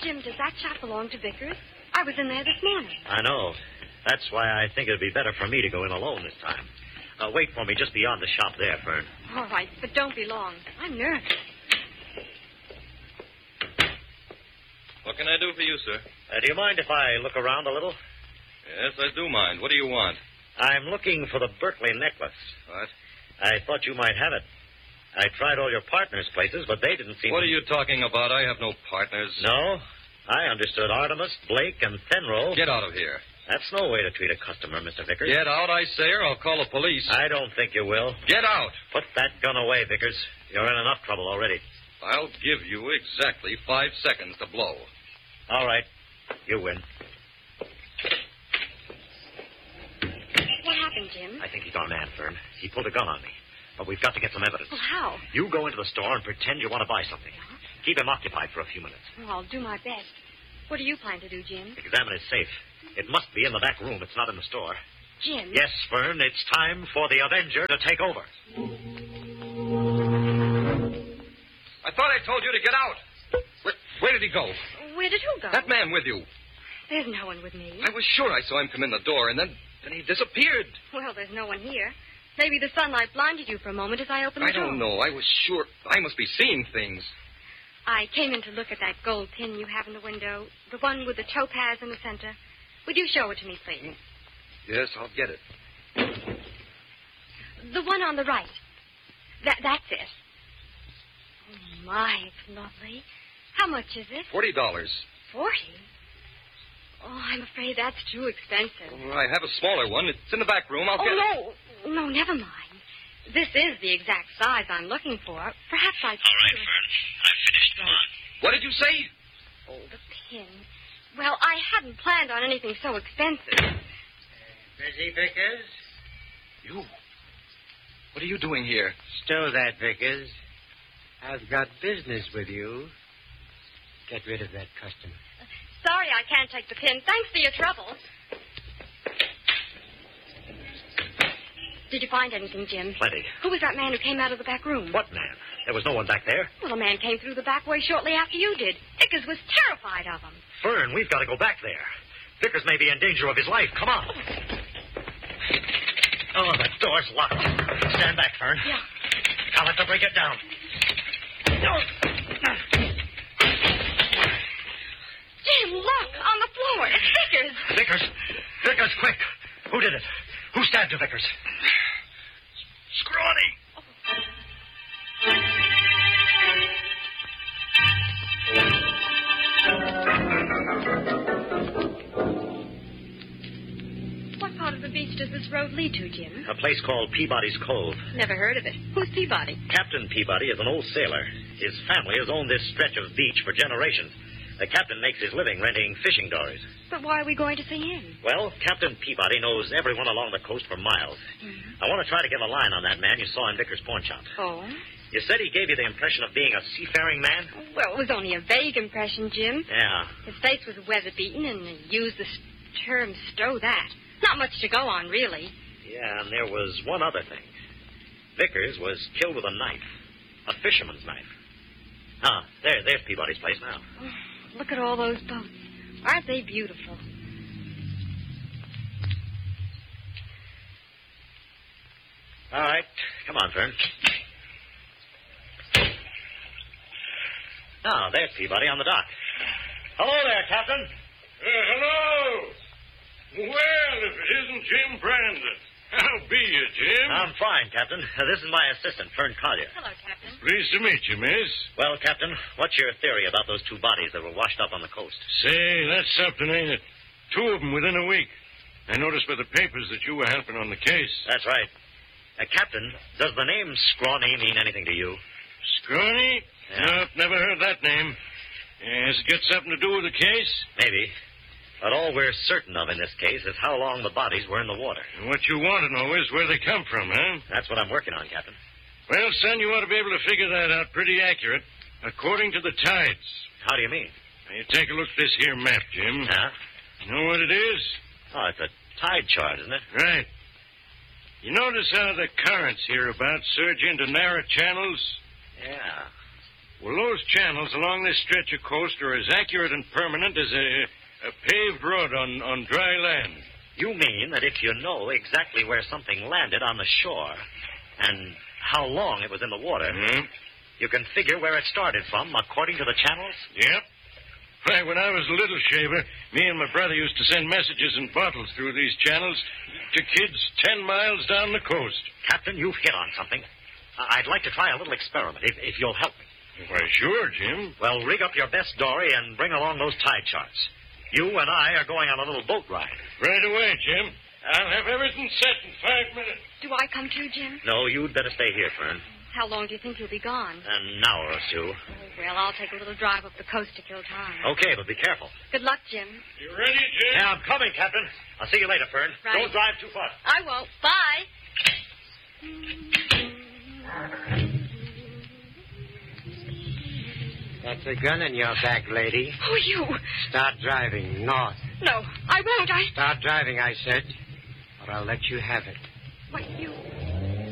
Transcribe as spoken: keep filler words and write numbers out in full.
Jim, does that shop belong to Vickers? I was in there this morning. I know. That's why I think it'd be better for me to go in alone this time. Uh, wait for me just beyond the shop there, Fern. All right, but don't be long. I'm nervous. What can I do for you, sir? Uh, do you mind if I look around a little? Yes, I do mind. What do you want? I'm looking for the Berkeley necklace. What? I thought you might have it. I tried all your partners' places, but they didn't seem What to... are you talking about? I have no partners. No? I understood Artemis, Blake, and Fenro. Get out of here. That's no way to treat a customer, Mister Vickers. Get out, I say, or I'll call the police. I don't think you will. Get out. Put that gun away, Vickers. You're in enough trouble already. I'll give you exactly five seconds to blow. All right. You win. What happened, Jim? I think he got a man, Fern. He pulled a gun on me. But we've got to get some evidence. Well, how? You go into the store and pretend you want to buy something. Yeah? Keep him occupied for a few minutes. Well, I'll do my best. What do you plan to do, Jim? Examine his safe. It must be in the back room. It's not in the store. Jim? Yes, Fern, it's time for the Avenger to take over. I thought I told you to get out. Where, where did he go? Where did who go? That man with you. There's no one with me. I was sure I saw him come in the door, and then, then he disappeared. Well, there's no one here. Maybe the sunlight blinded you for a moment as I opened the I door. don't know. I was sure. I must be seeing things. I came in to look at that gold pin you have in the window, the one with the topaz in the center. Would you show it to me, please? Yes, I'll get it. The one on the right. That that's it. Oh, my, it's lovely. How much is it? Forty dollars. Forty? Oh, I'm afraid that's too expensive. Oh, I have a smaller one. It's in the back room. I'll oh, get it. no. No, never mind. This is the exact size I'm looking for. Perhaps I... All right, Fern. I've finished. Come on. What did you say? Oh, the pin. Well, I hadn't planned on anything so expensive. Busy, Vickers? You? What are you doing here? Stow that, Vickers. I've got business with you. Get rid of that customer. Sorry I can't take the pin. Thanks for your trouble. Did you find anything, Jim? Plenty. Who was that man who came out of the back room? What man? There was no one back there. Well, a man came through the back way shortly after you did. Vickers was terrified of him. Fern, we've got to go back there. Vickers may be in danger of his life. Come on. Oh, the door's locked. Stand back, Fern. Yeah. I'll have to break it down. No. Jim, look, on the floor. It's Vickers. Vickers. Vickers, quick. Who did it? Who stabbed you, Vickers? Scrawny. What part of the beach does this road lead to, Jim? A place called Peabody's Cove. Never heard of it. Who's Peabody? Captain Peabody is an old sailor. His family has owned this stretch of beach for generations. The captain makes his living renting fishing dories. But why are we going to see him? Well, Captain Peabody knows everyone along the coast for miles. Mm-hmm. I want to try to get a line on that man you saw in Vickers' pawn shop. Oh? You said he gave you the impression of being a seafaring man? Well, it was only a vague impression, Jim. Yeah. His face was weather-beaten, and he used the term stow that. Not much to go on, really. Yeah, and there was one other thing. Vickers was killed with a knife. A fisherman's knife. Ah, there, there's Peabody's place now. Oh, look at all those boats. Aren't they beautiful? All right. Come on, Fern. Ah, there's Peabody on the dock. Hello there, Captain. Uh, hello. Well, if it isn't Jim Brandon. How be you, Jim? I'm fine, Captain. Uh, this is my assistant, Fern Collier. Hello, Captain. Pleased to meet you, miss. Well, Captain, what's your theory about those two bodies that were washed up on the coast? Say, that's something, ain't it? Two of them within a week. I noticed by the papers that you were helping on the case. That's right. Uh, Captain, does the name Scrawny mean anything to you? Scrawny? Yeah. Nope, never heard that name. Uh, has it got something to do with the case? Maybe. But all we're certain of in this case is how long the bodies were in the water. And what you want to know is where they come from, huh? That's what I'm working on, Captain. Well, son, you ought to be able to figure that out pretty accurate, according to the tides. How do you mean? Now, you take a look at this here map, Jim. Huh? You know what it is? Oh, it's a tide chart, isn't it? Right. You notice how the currents hereabouts surge into narrow channels? Yeah. Well, those channels along this stretch of coast are as accurate and permanent as a, a paved road on, on dry land. You mean that if you know exactly where something landed on the shore and how long it was in the water, Mm-hmm. you can figure where it started from according to the channels? Yep. Why, when I was a little shaver, me and my brother used to send messages in bottles through these channels to kids ten miles down the coast. Captain, you've hit on something. I- I'd like to try a little experiment, if, if you'll help me. Why, sure, Jim. Well, rig up your best dory and bring along those tide charts. You and I are going on a little boat ride. Right away, Jim. I'll have everything set in five minutes. Do I come too, Jim? No, you'd better stay here, Fern. How long do you think you'll be gone? An hour or two. Oh, well, I'll take a little drive up the coast to kill time. Okay, but be careful. Good luck, Jim. You ready, Jim? Yeah, I'm coming, Captain. I'll see you later, Fern. Right. Don't drive too far. I won't. Bye. That's a gun in your back, lady. Oh, you. Start driving north. No, I won't. I... Start driving, I said, or I'll let you have it. What, you...